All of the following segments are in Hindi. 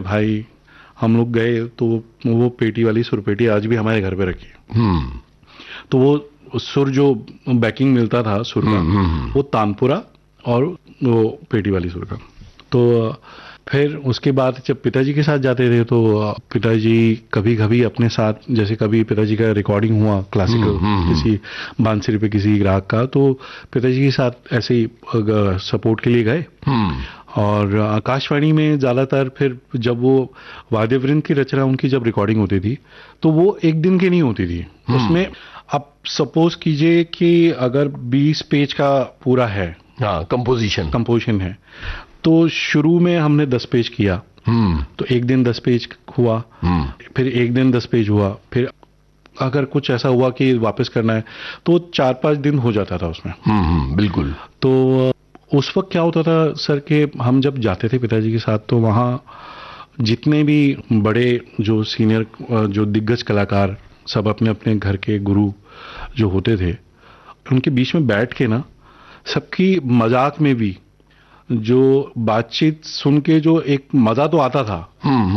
भाई हम लोग गए तो वो पेटी वाली सुरपेटी आज भी हमारे घर पे रखी है। तो वो सुर जो बैकिंग मिलता था सुर का, वो तानपुरा और वो पेटी वाली सुर का। तो फिर उसके बाद जब पिताजी के साथ जाते थे तो पिताजी कभी कभी अपने साथ, जैसे कभी पिताजी का रिकॉर्डिंग हुआ क्लासिकल किसी बांसुरी पे किसी ग्राहक का, तो पिताजी के साथ ऐसे ही सपोर्ट के लिए गए। और आकाशवाणी में ज्यादातर फिर जब वो वाद्यवृंद की रचना उनकी जब रिकॉर्डिंग होती थी तो वो एक दिन की नहीं होती थी। उसमें आप सपोज कीजिए कि अगर 20 पेज का पूरा है, कंपोजिशन है, तो शुरू में हमने 10 पेज किया, तो एक दिन 10 पेज हुआ, फिर एक दिन 10 पेज हुआ, फिर अगर कुछ ऐसा हुआ कि वापस करना है तो 4-5 दिन हो जाता था उसमें। बिल्कुल। तो उस वक्त क्या होता था सर कि हम जब जाते थे पिताजी के साथ तो वहाँ जितने भी बड़े जो सीनियर जो दिग्गज कलाकार सब अपने अपने घर के गुरु जो होते थे, उनके बीच में बैठ के ना सबकी मजाक में भी जो बातचीत सुन के जो एक मजा तो आता था,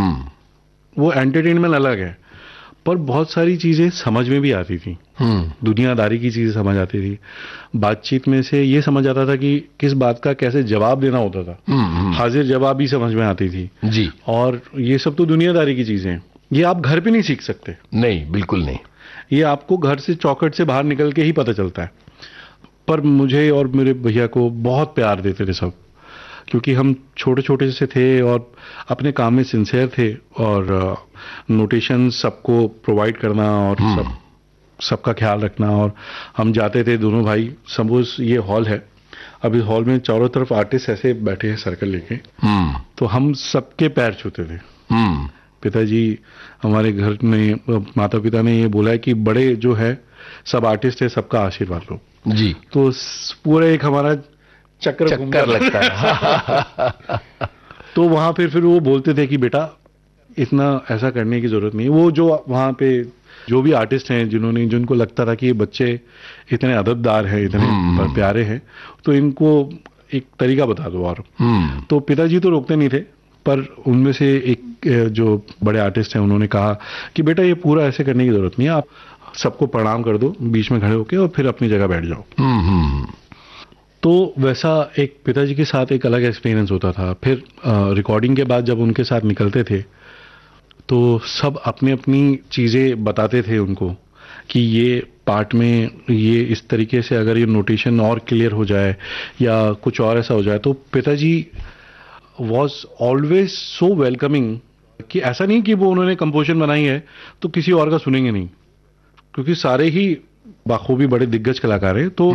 वो एंटरटेनमेंट अलग है, पर बहुत सारी चीजें समझ में भी आती थी। दुनियादारी की चीजें समझ आती थी। बातचीत में से ये समझ आता था कि किस बात का कैसे जवाब देना होता था। हाजिर जवाब भी समझ में आती थी जी। और ये सब तो दुनियादारी की चीजें हैं, ये आप घर पे नहीं सीख सकते। नहीं, बिल्कुल नहीं। ये आपको घर से चौखट से बाहर निकल के ही पता चलता है। पर मुझे और मेरे भैया को बहुत प्यार देते थे सब, क्योंकि हम छोटे छोटे से थे और अपने काम में सिंसियर थे और नोटेशन सबको प्रोवाइड करना और सबका ख्याल रखना। और हम जाते थे दोनों भाई, सपोज ये हॉल है, अब इस हॉल में चारों तरफ आर्टिस्ट ऐसे बैठे हैं सर्कल लेके, तो हम सबके पैर छूते थे। पिताजी हमारे घर में माता पिता ने ये बोला है कि बड़े जो है सब आर्टिस्ट है, सबका आशीर्वाद लो जी। तो पूरा एक हमारा चक्कर लगता है। तो वहां फिर वो बोलते थे कि बेटा इतना ऐसा करने की जरूरत नहीं है। वो जो वहां पे जो भी आर्टिस्ट हैं जिनको लगता था कि ये बच्चे इतने अदबदार हैं, इतने प्यारे हैं, तो इनको एक तरीका बता दो। और तो पिताजी तो रोकते नहीं थे, पर उनमें से एक जो बड़े आर्टिस्ट हैं उन्होंने कहा कि बेटा ये पूरा ऐसे करने की जरूरत नहीं है, आप सबको प्रणाम कर दो बीच में खड़े होके और फिर अपनी जगह बैठ जाओ। तो वैसा एक पिताजी के साथ एक अलग एक्सपीरियंस होता था। फिर रिकॉर्डिंग के बाद जब उनके साथ निकलते थे तो सब अपनी अपनी चीजें बताते थे उनको कि ये पार्ट में ये इस तरीके से अगर ये नोटेशन और क्लियर हो जाए या कुछ और ऐसा हो जाए। तो पिताजी वॉज ऑलवेज सो वेलकमिंग कि ऐसा नहीं कि वो उन्होंने कंपोजिशन बनाई है तो किसी और का सुनेंगे नहीं, क्योंकि सारे ही बाखूबी बड़े दिग्गज कलाकार हैं। तो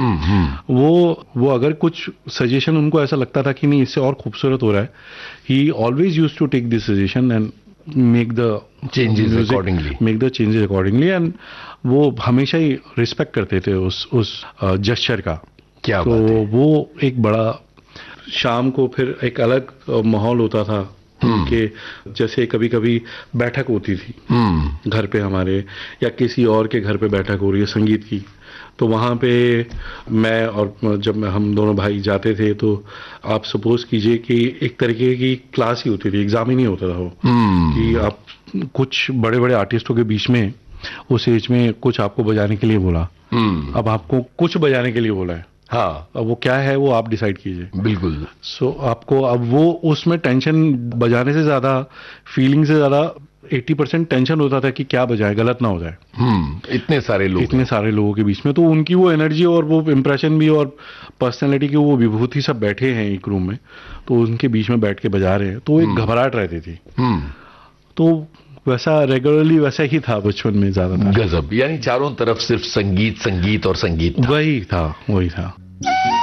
वो अगर कुछ सजेशन उनको ऐसा लगता था कि नहीं इससे और खूबसूरत हो रहा है, ही always used to take this suggestion and make the changes accordingly and वो हमेशा ही रिस्पेक्ट करते थे उस जेस्चर का। क्या तो बात है। वो एक बड़ा, शाम को फिर एक अलग माहौल होता था कि जैसे कभी कभी बैठक होती थी घर पे हमारे या किसी और के घर पे बैठक हो रही है संगीत की, तो वहाँ पे मैं और जब हम दोनों भाई जाते थे तो आप सपोज कीजिए कि एक तरीके की क्लास ही होती थी, एग्जाम ही नहीं होता था वो कि आप कुछ बड़े बड़े आर्टिस्टों के बीच में उस एज में कुछ आपको बजाने के लिए बोला। अब आपको कुछ बजाने के लिए बोला है, हाँ, अब वो क्या है वो आप डिसाइड कीजिए। बिल्कुल। सो आपको अब वो उसमें टेंशन बजाने से ज्यादा, फीलिंग से ज्यादा 80% टेंशन होता था कि क्या बजाए, गलत ना हो जाए। इतने सारे लोगों के बीच में, तो उनकी वो एनर्जी और वो इम्प्रेशन भी और पर्सनैलिटी की वो विभूति सब बैठे हैं एक रूम में, तो उनके बीच में बैठ के बजा रहे हैं तो एक घबराहट रहती थी। तो वैसा रेगुलरली वैसा ही था बचपन में ज्यादा। गजब, यानी चारों तरफ सिर्फ संगीत संगीत और संगीत था। वही था।